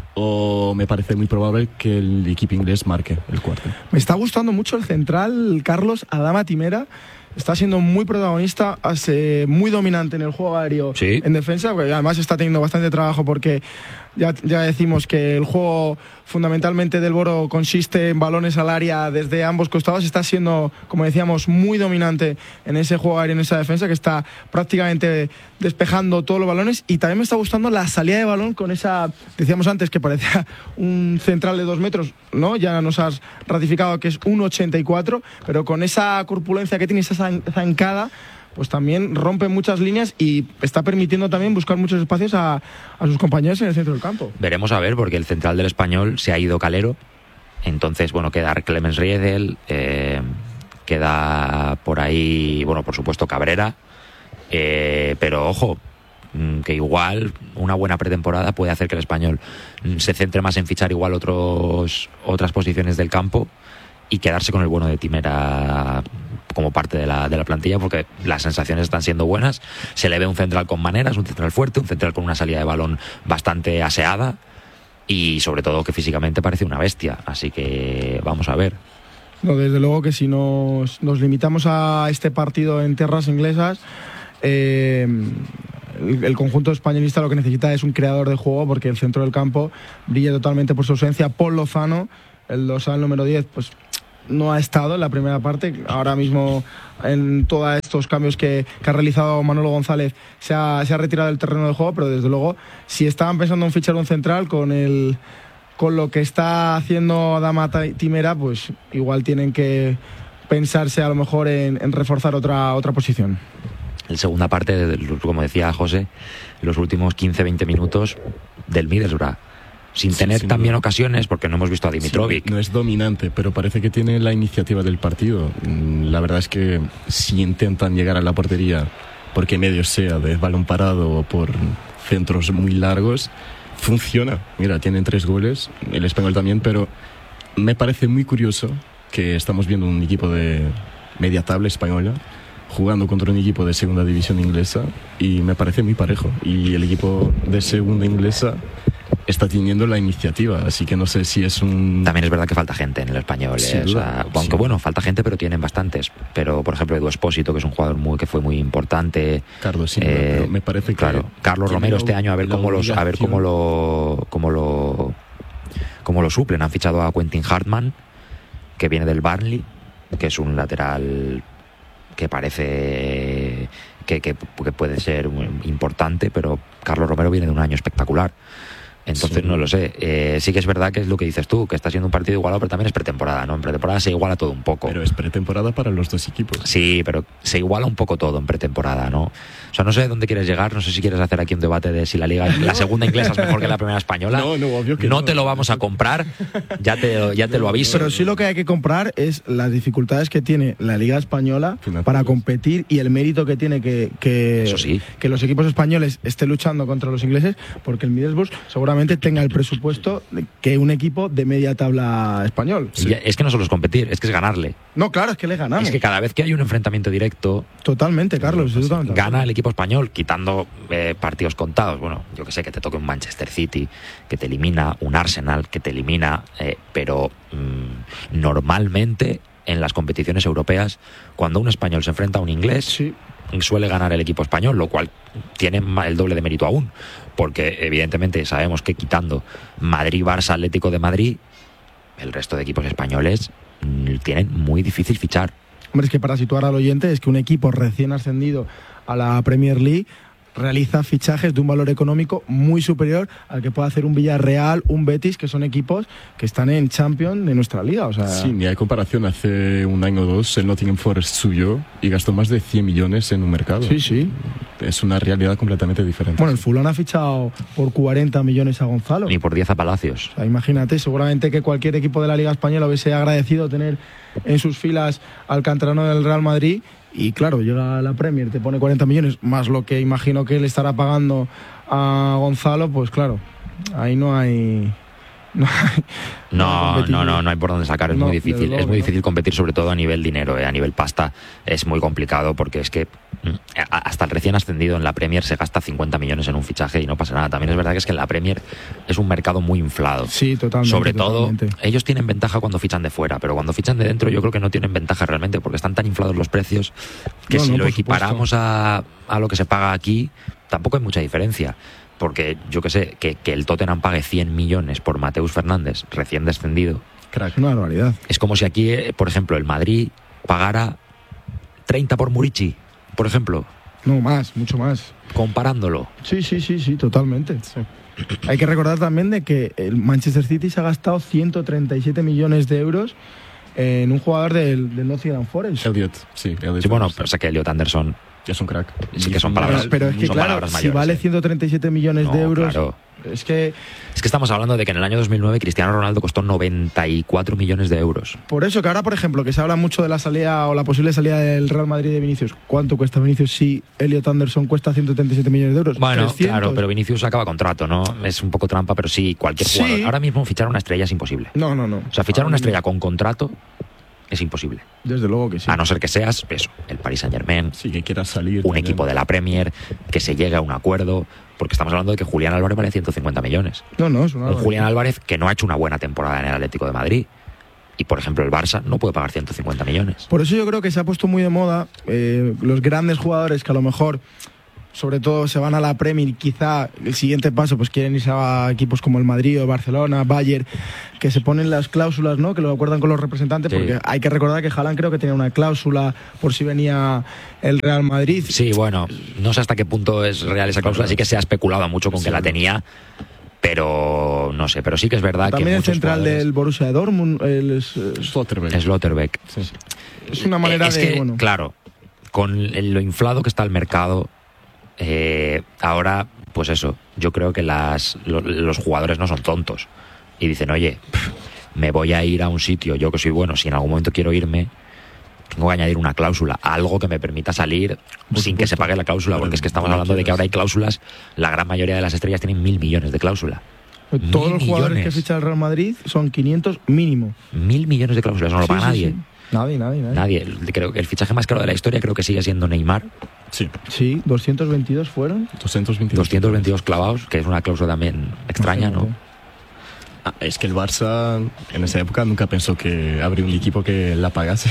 o me parece muy probable que el equipo inglés marque el cuarto. Me está gustando mucho el central, Carlos Adama Timera. Está siendo muy protagonista, muy dominante en el juego aéreo, sí, en defensa, porque además está teniendo bastante trabajo porque ya decimos que el juego fundamentalmente del Boro consiste en balones al área desde ambos costados. Está siendo, como decíamos, muy dominante en ese juego aéreo, en esa defensa, que está prácticamente despejando todos los balones. Y también me está gustando la salida de balón con esa, decíamos antes que parecía un central de 2 metros, ¿no? Ya nos has ratificado que es 1,84, pero con esa corpulencia que tiene, esa zancada, pues también rompe muchas líneas y está permitiendo también buscar muchos espacios a sus compañeros en el centro del campo. Veremos a ver, porque el central del Español se ha ido Calero, entonces, bueno, queda Clemens Riedel, queda por ahí, bueno, por supuesto Cabrera, pero ojo, que igual una buena pretemporada puede hacer que el Español se centre más en fichar igual otras posiciones del campo y quedarse con el bueno de Timera como parte de la plantilla, porque las sensaciones están siendo buenas. Se le ve un central con maneras, un central fuerte, un central con una salida de balón bastante aseada y sobre todo que físicamente parece una bestia, así que vamos a ver. No, desde luego que si nos limitamos a este partido en tierras inglesas, el conjunto españolista lo que necesita es un creador de juego, porque el centro del campo brilla totalmente por su ausencia. Paul Lozano, el dorsal número 10, pues no ha estado en la primera parte. Ahora mismo, en todos estos cambios que ha realizado Manolo González, se ha retirado del terreno de juego, pero desde luego, si estaban pensando en fichar un central con lo que está haciendo Adama Timera, pues igual tienen que pensarse a lo mejor en reforzar otra posición. La segunda parte, como decía José, los últimos 15-20 minutos del Middlesbrough, sin tener también ocasiones, porque no hemos visto a Dimitrovic. Sí, no es dominante, pero parece que tiene la iniciativa del partido. La verdad es que si intentan llegar a la portería, porque medio sea de balón parado o por centros muy largos, funciona. Mira, tienen 3 goles, el Español también, pero me parece muy curioso que estamos viendo un equipo de media tabla española jugando contra un equipo de segunda división inglesa, y me parece muy parejo, y el equipo de segunda inglesa está teniendo la iniciativa, así que no sé si es un... También es verdad que falta gente en el Español, aunque bueno, falta gente, pero tienen bastantes. Pero por ejemplo Edu Espósito, que es un jugador que fue muy importante. Carlos Silva, pero me parece que... Claro, Carlos Romero este año, a ver cómo lo suplen. Han fichado a Quentin Hartman, que viene del Burnley, que es un lateral que parece que puede ser importante, pero Carlos Romero viene de un año espectacular. Entonces no lo sé. Sí que es verdad que es lo que dices tú, que está siendo un partido igualado, pero también es pretemporada, ¿no? En pretemporada se iguala todo un poco. Pero es pretemporada para los dos equipos. Sí, pero se iguala un poco todo en pretemporada, ¿no? O sea, no sé dónde quieres llegar, no sé si quieres hacer aquí un debate de si la segunda inglesa es mejor que la primera española. No, obvio que no. Te lo vamos a comprar, ya te lo aviso. Pero sí lo que hay que comprar es las dificultades que tiene la Liga Española para competir, y el mérito que tiene Eso sí, que los equipos españoles estén luchando contra los ingleses, porque el Middlesbrough seguramente tenga el presupuesto que un equipo de media tabla español. Sí. Es que no solo es competir, es que es ganarle. No, claro, es que le ganamos. Es que cada vez que hay un enfrentamiento directo... Totalmente, Carlos. Gana el equipo español, quitando partidos contados. Bueno, yo que sé, que te toque un Manchester City, que te elimina, un Arsenal, que te elimina, pero normalmente en las competiciones europeas, cuando un español se enfrenta a un inglés... Sí. Suele ganar el equipo español, lo cual tiene el doble de mérito aún, porque evidentemente sabemos que quitando Madrid, Barça, Atlético de Madrid, el resto de equipos españoles tienen muy difícil fichar. Hombre, es que para situar al oyente, es que un equipo recién ascendido a la Premier League realiza fichajes de un valor económico muy superior al que puede hacer un Villarreal, un Betis, que son equipos que están en Champions de nuestra liga. O sea... Sí, ni hay comparación. Hace un año o dos el Nottingham Forest subió y gastó más de 100 millones en un mercado. Sí. Es una realidad completamente diferente. Bueno, el Fulham ha fichado por 40 millones a Gonzalo. Ni por 10 a Palacios. O sea, imagínate, seguramente que cualquier equipo de la Liga Española hubiese agradecido tener en sus filas al canterano del Real Madrid. Y claro, llega a la Premier, te pone 40 millones, más lo que imagino que le estará pagando a Gonzalo, pues claro, ahí no hay... No hay por dónde sacar, es muy difícil. Es muy difícil competir, sobre todo a nivel dinero, a nivel pasta es muy complicado, porque es que hasta el recién ascendido en la Premier se gasta 50 millones en un fichaje y no pasa nada. También es verdad que es que en la Premier es un mercado muy inflado. Sí, totalmente. Sobre todo, ellos tienen ventaja cuando fichan de fuera, pero cuando fichan de dentro yo creo que no tienen ventaja realmente, porque están tan inflados los precios que si lo equiparamos a lo que se paga aquí, tampoco hay mucha diferencia. Porque yo que sé, que el Tottenham pague 100 millones por Mateus Fernández, recién descendido. Crack, una barbaridad. Es como si aquí, por ejemplo, el Madrid pagara 30 por Murici, por ejemplo. No, más, mucho más. Comparándolo. Sí, totalmente. Sí. Hay que recordar también de que el Manchester City se ha gastado 137 millones de euros en un jugador del Nottingham Forest. Elliot, sí. Sí, bueno, pero sé que Elliot Anderson Es un crack. Sí que son palabras, pero es que son claro, palabras si mayores, vale 137 millones de euros, claro. es que estamos hablando de que en el año 2009 Cristiano Ronaldo costó 94 millones de euros. por eso que ahora, por ejemplo, que se habla mucho de la salida o la posible salida del Real Madrid de Vinicius. ¿Cuánto cuesta Vinicius si Elliot Anderson cuesta 137 millones de euros? Bueno, 300. claro, pero Vinicius acaba contrato, ¿no? Es un poco trampa, pero sí, cualquier jugador. Sí. Ahora mismo fichar una estrella es imposible. No. O sea, fichar Ahora una mismo, estrella con contrato es imposible. desde luego que sí. A no ser que seas, eso, el Paris Saint-Germain, Sí, que quieras salir. un también. equipo de la Premier, que se llegue a un acuerdo, porque estamos hablando de que Julián Álvarez vale 150 millones. No, es una Un barbaridad. Julián Álvarez que no ha hecho una buena temporada en el Atlético de Madrid. Y, por ejemplo, el Barça no puede pagar 150 millones. Por eso yo creo que se ha puesto muy de moda los grandes jugadores que a lo mejor, sobre todo, se van a la Premier y quizá el siguiente paso pues quieren irse a equipos como el Madrid o Barcelona, Bayern, que se ponen las cláusulas, ¿no? Que lo acuerdan con los representantes, Sí. porque hay que recordar que Haaland creo que tenía una cláusula por si venía el Real Madrid. Sí, bueno, no sé hasta qué punto es real esa cláusula. Sí que se ha especulado mucho con que la tenía, pero no sé. Pero sí que es verdad También que el muchos central jugadores- del Borussia Dortmund, Slotterbeck. Slotterbeck. Sí. es una manera es de... que, bueno, claro, con lo inflado que está el mercado, ahora, pues eso, yo creo que los jugadores no son tontos. Y dicen, oye, me voy a ir a un sitio, yo que soy bueno, si en algún momento quiero irme, tengo que añadir una cláusula, algo que me permita salir sin que se pague la cláusula, porque es que estamos hablando de que ahora hay cláusulas, la gran mayoría de las estrellas tienen 1.000 millones de cláusula. todos los 1.000 jugadores que millones. ficha el Real Madrid son 500 mínimo. 1.000 millones de cláusulas, no lo Sí, paga sí, nadie. sí. Nadie. Nadie. Creo que el fichaje más caro de la historia creo que sigue siendo Neymar. Sí, Sí, 222 fueron. 222. 222 clavados, que es una cláusula también extraña, ¿no? Ah, es que el Barça en esa época nunca pensó que habría un equipo que la pagase.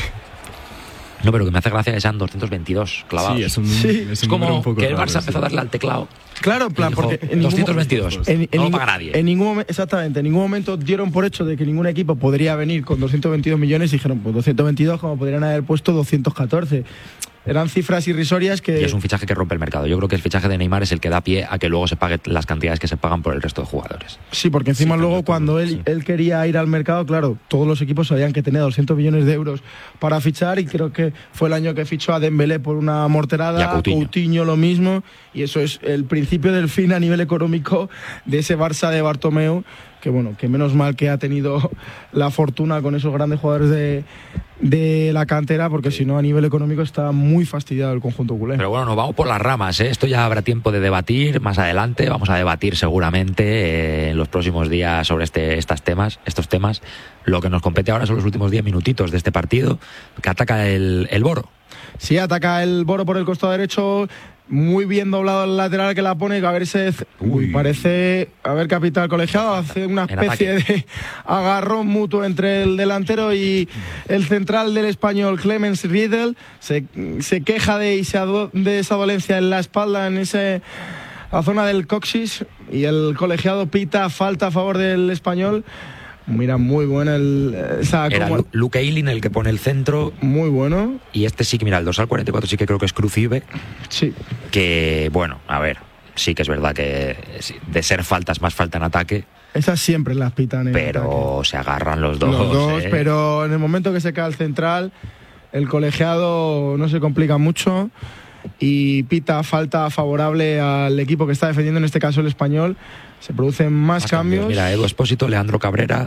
No, pero que me hace gracia que sean 222 clavados. Sí, es un, Sí. es un Es número como un poco que el raro, Barça sí. empezó a darle al teclado. Claro, en plan, y dijo, porque en ningún 222. en no lo ningún- paga nadie. En ningún momento, exactamente, en ningún momento dieron por hecho de que ningún equipo podría venir con 222 millones y dijeron, pues 222 como podrían haber puesto 214. Eran cifras irrisorias que... Y es un fichaje que rompe el mercado. Yo creo que el fichaje de Neymar es el que da pie a que luego se pague las cantidades que se pagan por el resto de jugadores. Sí, porque encima Sí, luego también, cuando sí. él quería ir al mercado, claro, todos los equipos sabían que tenía 200 millones de euros para fichar y creo que fue el año que fichó a Dembélé por una morterada, Y a Coutinho. Lo mismo, y eso es el principio del fin a nivel económico de ese Barça de Bartomeu, que bueno, que menos mal que ha tenido la fortuna con esos grandes jugadores de la cantera, porque si no a nivel económico está muy fastidiado el conjunto culé. Pero bueno, nos vamos por las ramas, ¿eh? Esto ya habrá tiempo de debatir más adelante. Vamos a debatir seguramente en los próximos días sobre estos temas. Lo que nos compete ahora son los últimos 10 minutitos de este partido que ataca el Boro. Sí, ataca el Boro por el costado derecho, muy bien doblado el lateral que la pone, a ver parece haber capital colegiado, hace una En especie de agarrón mutuo entre el delantero y el central del Español, Clemens Riedel, se queja de esa dolencia en la espalda, en la zona del coxis, y el colegiado pita falta a favor del Español. Mira, muy buena Era Luke Ayling el que pone el centro. muy bueno, Y este sí que, mira, el dorsal 44 sí que creo que es Crucive. sí. Que, bueno, a ver, sí que es verdad que de ser faltas más falta en ataque, Esas siempre las pitan en ataque. pero se agarran los dos. Los dos, ¿eh? pero en el momento que se cae el central, el colegiado no se complica mucho y pita falta favorable al equipo que está defendiendo, en este caso el Español. Se producen más cambios. Mira, Edu Espósito, Leandro Cabrera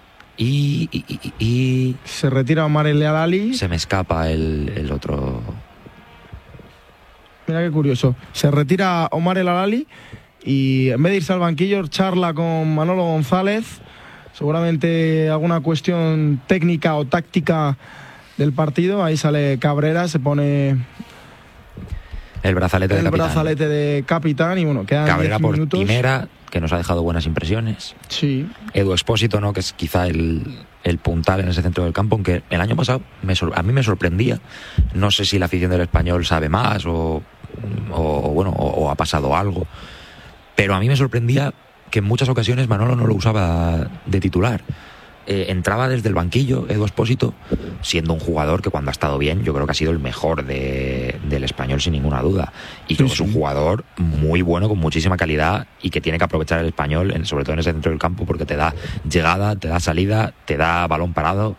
y Se retira Omar El Alali. se me escapa el otro. Mira qué curioso. Se retira Omar El Alali y en vez de irse al banquillo charla con Manolo González. Seguramente alguna cuestión técnica o táctica del partido. Ahí sale Cabrera, se pone El brazalete de el capitán. brazalete de capitán y bueno, quedan Cabrera 10 por minutos. Quimera, que nos ha dejado buenas impresiones. Sí, Edu Espósito, ¿no? Que es quizá el puntal en ese centro del campo, aunque el año pasado a mí me sorprendía. No sé si la afición del Español sabe más o ha pasado algo. Pero a mí me sorprendía que en muchas ocasiones Manolo no lo usaba de titular. Entraba desde el banquillo Edu Espósito, siendo un jugador que cuando ha estado bien yo creo que ha sido el mejor del Español sin ninguna duda, y creo que es un jugador muy bueno, con muchísima calidad, y que tiene que aprovechar el Español, sobre todo en ese centro del campo, porque te da llegada, te da salida, te da balón parado,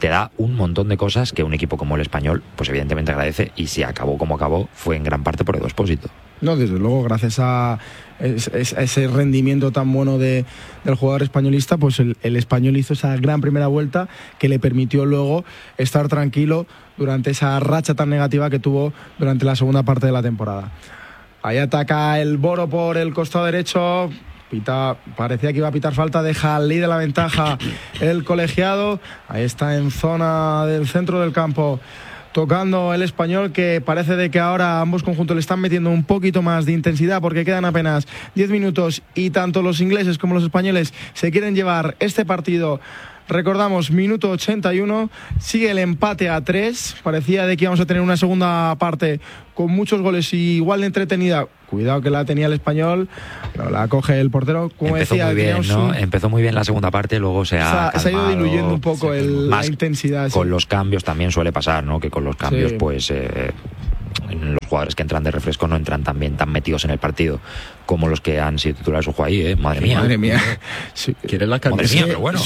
te da un montón de cosas que un equipo como el Español, pues evidentemente agradece, y si acabó como acabó, fue en gran parte por Edu Expósito. No, desde luego, gracias a ese rendimiento tan bueno del jugador españolista, pues el Español hizo esa gran primera vuelta que le permitió luego estar tranquilo durante esa racha tan negativa que tuvo durante la segunda parte de la temporada. Ahí ataca el Boro por el costado derecho. Parecía que iba a pitar falta, deja al líder la ventaja el colegiado. Ahí está en zona del centro del campo tocando el Español, que parece de que ahora ambos conjuntos le están metiendo un poquito más de intensidad porque quedan apenas 10 minutos y tanto los ingleses como los españoles se quieren llevar este partido. Recordamos, minuto 81, sigue el empate a 3. Parecía de que íbamos a tener una segunda parte con muchos goles y igual de entretenida. Cuidado que la tenía el Español, pero la coge el portero. Como empezó decía, muy bien, ¿no? Empezó muy bien la segunda parte, luego se ha ido diluyendo un poco la intensidad. Con los cambios también suele pasar, ¿no? Que con los cambios, pues... los jugadores que entran de refresco no entran también tan metidos en el partido como los que han sido titulares. Ojo ahí, madre mía. Sí. Quiere la camiseta. Madre mía, pero bueno.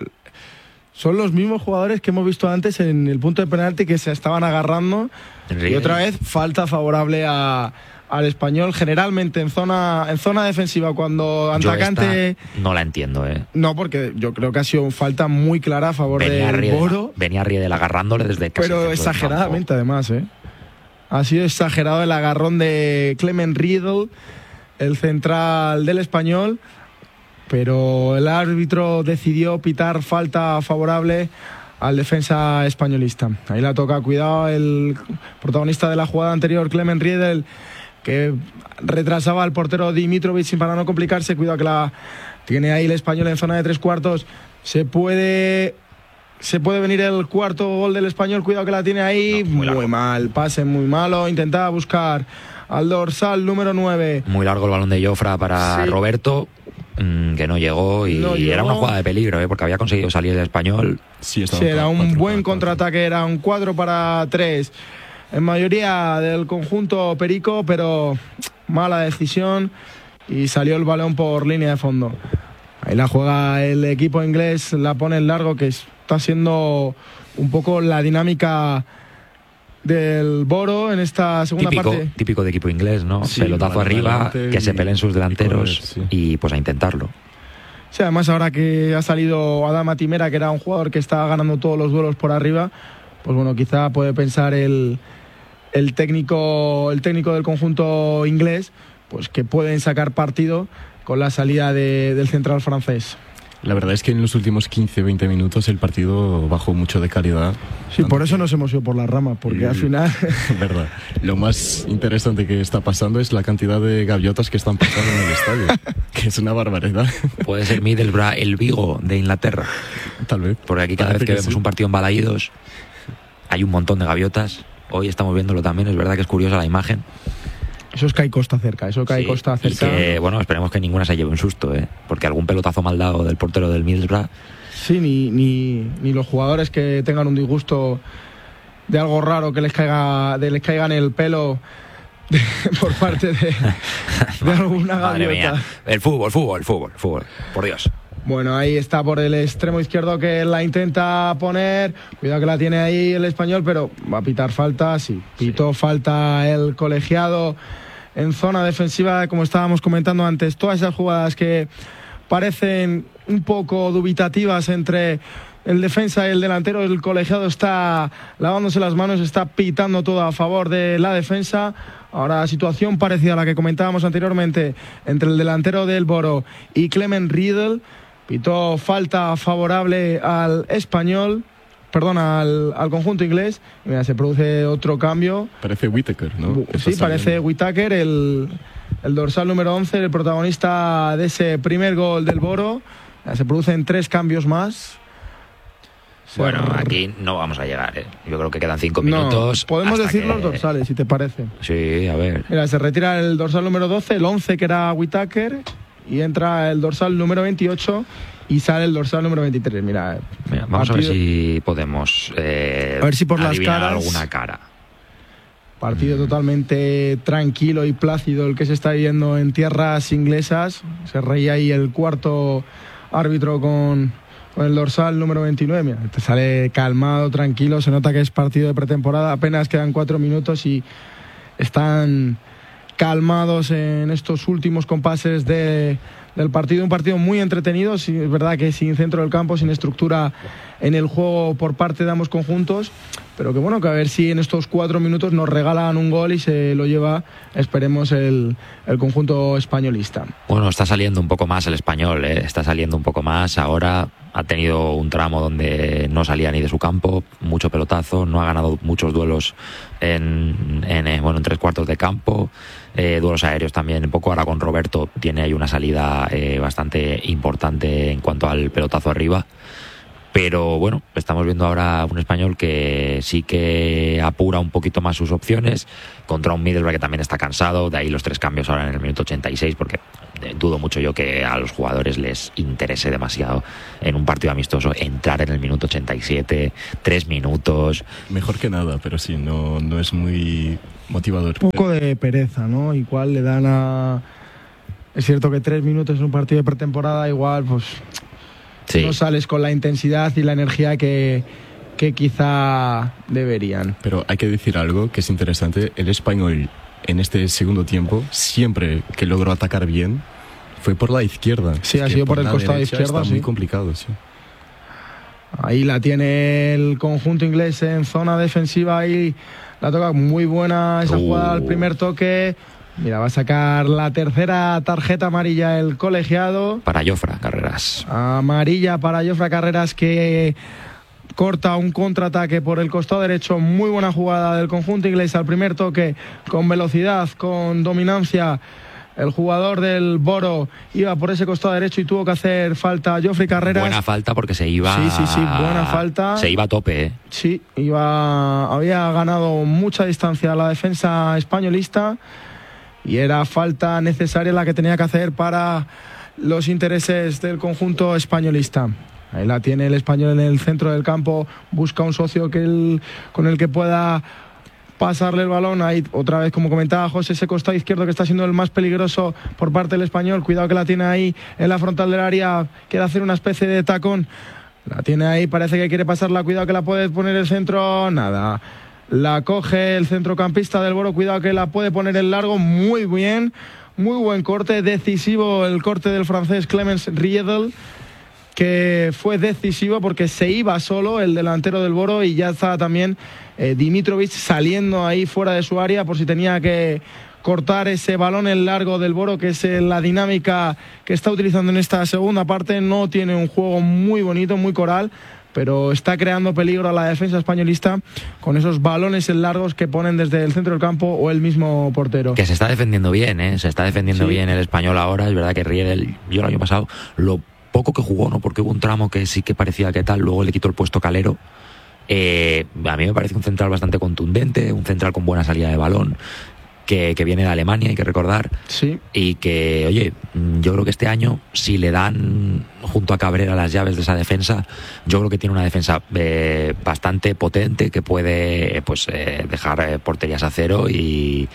Son los mismos jugadores que hemos visto antes en el punto de penalti, que se estaban agarrando. Y otra vez falta favorable al Español, generalmente en zona defensiva, cuando atacante... No la entiendo, No, porque yo creo que ha sido falta muy clara a favor del Boro. Venía Riedel agarrándole desde casi... Pero exageradamente, además, Ha sido exagerado el agarrón de Clement Riedel, el central del Español, pero el árbitro decidió pitar falta favorable al defensa españolista. Ahí la toca, cuidado, el protagonista de la jugada anterior, Clement Riedel, que retrasaba al portero Dimitrovic para no complicarse. Cuidado que la tiene ahí el Español en zona de 3/4. Se puede venir el cuarto gol del Español. Cuidado que la tiene ahí. Muy mal, pase muy malo. Intentaba buscar al dorsal número 9. Muy largo el balón de Jofra para Roberto, que no llegó. Era una jugada de peligro, porque había conseguido salir el Español. Sí, era un buen contraataque. Era un 4-3 en mayoría del conjunto perico, pero mala decisión y salió el balón por línea de fondo. Ahí la juega el equipo inglés, la pone en largo, que está siendo un poco la dinámica del Boro en esta segunda parte. Típico de equipo inglés, ¿no? Sí, pelotazo arriba, que se peleen sus delanteros y pues a intentarlo. Sí, además ahora que ha salido Adama Timera, que era un jugador que estaba ganando todos los duelos por arriba, pues bueno, quizá puede pensar el técnico del conjunto inglés, pues que pueden sacar partido con la salida del central francés. La verdad es que en los últimos 15-20 minutos el partido bajó mucho de calidad. Sí, por eso nos hemos ido por la rama, porque al final... Verdad. Lo más interesante que está pasando es la cantidad de gaviotas que están pasando en el estadio, que es una barbaridad. Puede ser Middlesbrough el Vigo de Inglaterra. Tal vez. Porque aquí cada vez que vemos un partido en Balaídos hay un montón de gaviotas. Hoy estamos viéndolo también, es verdad que es curiosa la imagen. Eso es que hay costa cerca, Y que, bueno, esperemos que ninguna se lleve un susto, porque algún pelotazo mal dado del portero del Middlesbrough. Sí, ni los jugadores que tengan un disgusto de algo raro que les caiga en el pelo por parte de alguna gaviota. El fútbol, por Dios. Bueno, ahí está por el extremo izquierdo, que la intenta poner. Cuidado que la tiene ahí el Español, pero va a pitar falta. Sí, pitó falta el colegiado en zona defensiva, como estábamos comentando antes. Todas esas jugadas que parecen un poco dubitativas entre el defensa y el delantero, el colegiado está lavándose las manos, está pitando todo a favor de la defensa. Ahora, situación parecida a la que comentábamos anteriormente entre el delantero del Boro y Clement Riedel. Pitó falta favorable al Español, perdón, al conjunto inglés. Mira, se produce otro cambio. Parece Whittaker, ¿no? Sí, parece Whittaker, el dorsal número 11, el protagonista de ese primer gol del Boro. Se producen 3 cambios más. Bueno, aquí no vamos a llegar, Yo creo que quedan 5 minutos. Podemos decir los dorsales, si te parece. Sí, a ver. Mira, se retira el dorsal número 12, el 11 que era Whittaker, y entra el dorsal número 28 y sale el dorsal número 23. Mira, vamos a ver si podemos a ver si por las caras alguna cara. Partido totalmente tranquilo y plácido el que se está viendo en tierras inglesas. Se reía ahí el cuarto árbitro con con el dorsal número 29. Mira, te sale calmado, tranquilo, se nota que es partido de pretemporada, apenas quedan 4 minutos y están calmados en estos últimos compases del partido. Un partido muy entretenido, sí, es verdad que sin centro del campo, sin estructura en el juego por parte de ambos conjuntos, pero que bueno, que a ver si en estos 4 minutos nos regalan un gol y se lo lleva, esperemos, el conjunto españolista. Bueno, está saliendo un poco más el Español, está saliendo un poco más. Ahora ha tenido un tramo donde no salía ni de su campo, mucho pelotazo, no ha ganado muchos duelos en 3/4 de campo, duelos aéreos también un poco. Ahora con Roberto tiene ahí una salida bastante importante en cuanto al pelotazo arriba. Pero bueno, estamos viendo ahora un Español que sí que apura un poquito más sus opciones contra un Middlesbrough que también está cansado. De ahí los 3 cambios ahora en el minuto 86, porque dudo mucho yo que a los jugadores les interese demasiado en un partido amistoso entrar en el minuto 87, 3 minutos. Mejor que nada, pero sí, no es muy motivador. Un poco de pereza, ¿no? Igual le dan a... Es cierto que 3 minutos en un partido de pretemporada, igual pues... Sí. No sales con la intensidad y la energía que quizá deberían. Pero hay que decir algo que es interesante. El Español en este segundo tiempo, siempre que logró atacar bien, fue por la izquierda. Sí, ha sido por el costado izquierdo. Está muy complicado, sí. Ahí la tiene el conjunto inglés en zona defensiva y la toca muy buena esa jugada al primer toque. Mira, va a sacar la tercera tarjeta amarilla el colegiado. Para Jofre Carreras. Amarilla para Jofre Carreras, que corta un contraataque por el costado derecho. Muy buena jugada del conjunto inglés al primer toque, con velocidad, con dominancia. El jugador del Boro iba por ese costado derecho y tuvo que hacer falta Jofre Carreras. Buena falta porque se iba... Sí, buena falta. Se iba a tope, Sí, había ganado mucha distancia a la defensa españolista. Y era falta necesaria la que tenía que hacer para los intereses del conjunto españolista. Ahí la tiene el Español en el centro del campo, busca un socio con el que pueda pasarle el balón. Ahí otra vez, como comentaba José, ese costado izquierdo que está siendo el más peligroso por parte del Español. Cuidado que la tiene ahí en la frontal del área, quiere hacer una especie de tacón. La tiene ahí, parece que quiere pasarla, cuidado que la puede poner el centro, nada. La coge el centrocampista del Boro, cuidado que la puede poner en largo, muy bien, muy buen corte, decisivo el corte del francés Clemens Riedel, que fue decisivo porque se iba solo el delantero del Boro y ya estaba también Dimitrovic saliendo ahí fuera de su área por si tenía que cortar ese balón en largo del Boro, que es la dinámica que está utilizando en esta segunda parte. No tiene un juego muy bonito, muy coral, pero está creando peligro a la defensa españolista con esos balones en largos que ponen desde el centro del campo o el mismo portero. Que se está defendiendo bien, se está defendiendo bien el Español ahora. Es verdad que Riedel, yo el año pasado, lo poco que jugó, ¿no? Porque hubo un tramo que sí que parecía que tal, luego le quitó el puesto Calero. A mí me parece un central bastante contundente, un central con buena salida de balón, que viene de Alemania, hay que recordar. Sí. Y que, oye, yo creo que este año, si le dan junto a Cabrera las llaves de esa defensa, yo creo que tiene una defensa bastante potente, que puede dejar porterías a cero y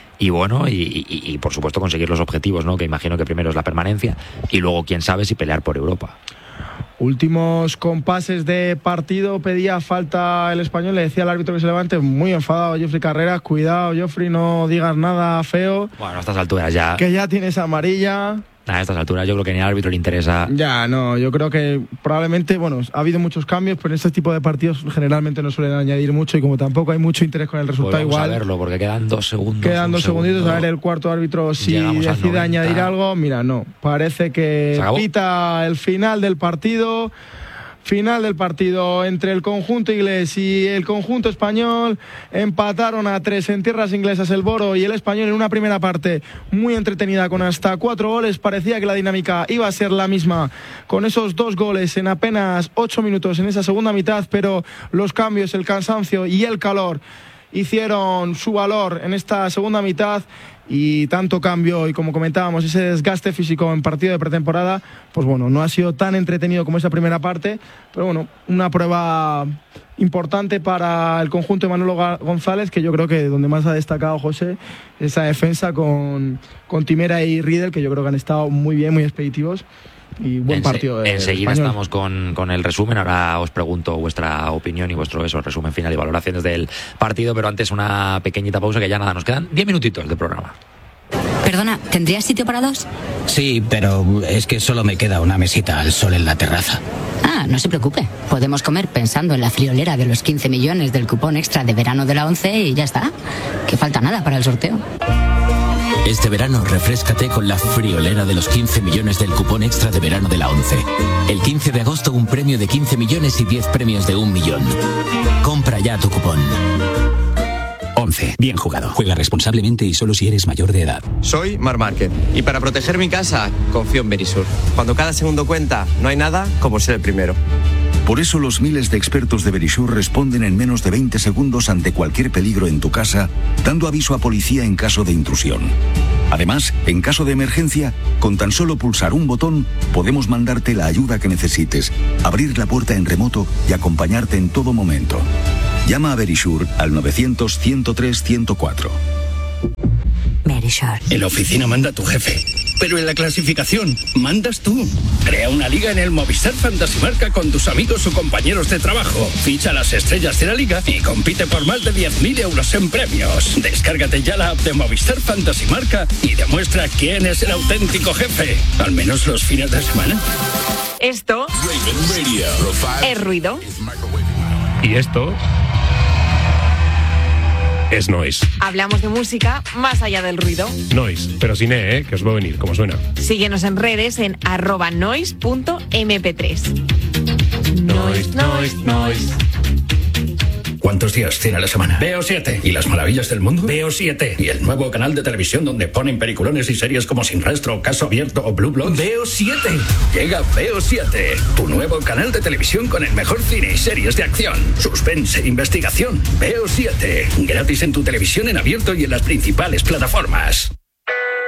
por supuesto conseguir los objetivos, ¿no? Que imagino que primero es la permanencia y luego, quién sabe, si pelear por Europa. Últimos compases de partido, pedía falta el Español, le decía al árbitro que se levante, muy enfadado Jofre Carreras, cuidado Jofre, no digas nada feo. Bueno, a estas alturas ya... Que ya tienes amarilla. A estas alturas yo creo que ni al árbitro le interesa. Ya, no, yo creo que probablemente, bueno, ha habido muchos cambios, pero en este tipo de partidos generalmente no suelen añadir mucho y como tampoco hay mucho interés con el resultado, pues vamos igual... a verlo, porque quedan 2 segundos. Quedan 2 segunditos, a ver el cuarto árbitro si decide añadir algo. Mira, no, parece que pita el final del partido. Final del partido entre el conjunto inglés y el conjunto español. Empataron a 3 en tierras inglesas el Boro y el Español en una primera parte muy entretenida con hasta 4 goles. Parecía que la dinámica iba a ser la misma con esos 2 goles en apenas 8 minutos en esa segunda mitad, pero los cambios, el cansancio y el calor hicieron su valor en esta segunda mitad. Y tanto cambio y, como comentábamos, ese desgaste físico en partido de pretemporada, pues bueno, no ha sido tan entretenido como esa primera parte, pero bueno, una prueba importante para el conjunto de Manolo González, que yo creo que donde más ha destacado José, esa defensa con Timera y Riedel, que yo creo que han estado muy bien, muy expeditivos. y buen partido. Enseguida español. estamos con el resumen. Ahora os pregunto vuestra opinión y vuestro resumen final y valoraciones del partido, pero antes una pequeñita pausa, que ya nada, nos quedan 10 minutitos de programa. Perdona, ¿tendrías sitio para dos? Sí, pero es que solo me queda una mesita al sol en la terraza. Ah, no se preocupe. Podemos comer pensando en la friolera de los 15 millones del cupón extra de verano de la 11 y ya está. Que falta nada para el sorteo. Este verano refréscate con la friolera de los 15 millones del cupón extra de verano de la 11. El 15 de agosto un premio de 15 millones y 10 premios de 1 millón. Compra ya tu cupón. 11. Bien jugado. Juega responsablemente y solo si eres mayor de edad. Soy Mar Márquez y para proteger mi casa confío en Verisur. Cuando cada segundo cuenta, no hay nada como ser el primero. Por eso los miles de expertos de Verisur responden en menos de 20 segundos ante cualquier peligro en tu casa, dando aviso a policía en caso de intrusión. Además, en caso de emergencia, con tan solo pulsar un botón, podemos mandarte la ayuda que necesites, abrir la puerta en remoto y acompañarte en todo momento. Llama a Verisur al 900-103-104. Verisur. En la oficina manda tu jefe, pero en la clasificación mandas tú. Crea una liga en el Movistar Fantasy Marca con tus amigos o compañeros de trabajo. Ficha las estrellas de la liga y compite por más de 10.000 euros en premios. Descárgate ya la app de Movistar Fantasy Marca y demuestra quién es el auténtico jefe, al menos los fines de semana. Esto es ruido. Y esto es noise. Hablamos de música más allá del ruido. Noise, pero sin que os va a venir, como suena. Síguenos en redes en @noise.mp3. Noise. ¿Cuántos días tiene la semana? Veo 7. ¿Y las maravillas del mundo? Veo 7. ¿Y el nuevo canal de televisión donde ponen peliculones y series como Sin Rastro, Caso Abierto o Blue Bloods? Veo 7. Llega Veo 7, tu nuevo canal de televisión con el mejor cine y series de acción, suspense, investigación. Veo 7, gratis en tu televisión en abierto y en las principales plataformas.